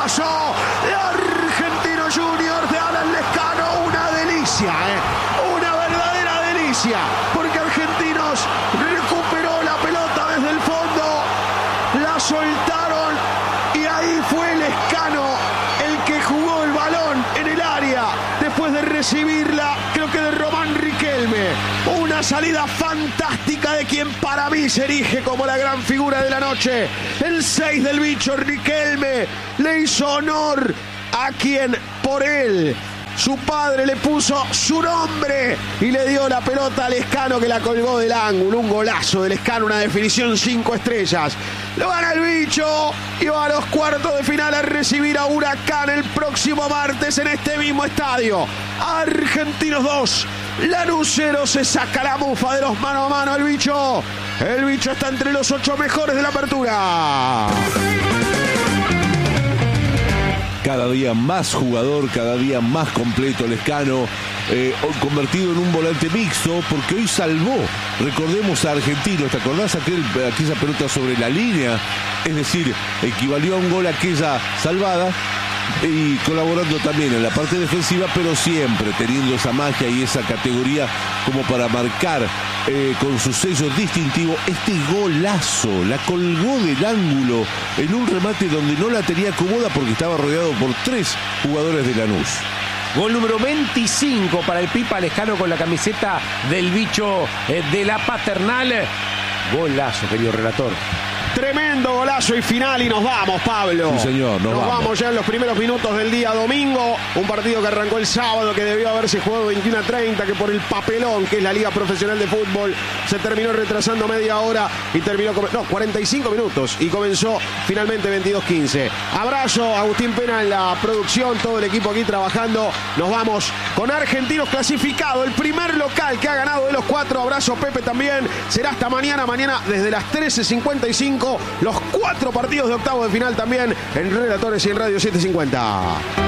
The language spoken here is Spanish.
golazo de Argentinos Juniors de Alan Lescano. Una delicia, una verdadera delicia, porque Argentinos recuperó la pelota desde el fondo, la soltaron y ahí fue Lescano el que jugó el balón en el área después de recibirla, creo que de Román Riquelme. Una salida fantástica de quien para mí se erige como la gran figura de la noche. El 6 del bicho Riquelme le hizo honor a quien por él su padre le puso su nombre y le dio la pelota a Lescano, que la colgó del ángulo. Un golazo de Lescano, una definición 5 estrellas. Lo gana el bicho y va a los cuartos de final a recibir a Huracán el próximo martes en este mismo estadio. Argentinos 2, Lanús 0. Se saca la mufa de los mano a mano el bicho. El bicho está entre los 8 mejores de la apertura. Cada día más jugador, cada día más completo Lescano, convertido en un volante mixto, porque hoy salvó, recordemos, a Argentinos. ¿Te acordás aquella pelota sobre la línea? Es decir, equivalió a un gol aquella salvada, y colaborando también en la parte defensiva, pero siempre teniendo esa magia y esa categoría como para marcar con su sello distintivo. Este golazo la colgó del ángulo en un remate donde no la tenía cómoda porque estaba rodeado por 3 jugadores de Lanús. Gol número 25 para el Pipa Lescano con la camiseta del bicho de la Paternal. Golazo, querido relator. Tremendo golazo y final, y nos vamos, Pablo. Sí, señor, nos vamos ya en los primeros minutos del día domingo. Un partido que arrancó el sábado, que debió haberse jugado 21:30, que por el papelón que es la Liga Profesional de Fútbol se terminó retrasando media hora y terminó 45 minutos y comenzó finalmente 22:15. Abrazo a Agustín Pena en la producción, todo el equipo aquí trabajando. Nos vamos con Argentinos clasificado, el primer local que ha ganado de los 4. Abrazo Pepe también. Será hasta mañana desde las 13:55. Los 4 partidos de octavos de final también en Relatores y en Radio 750.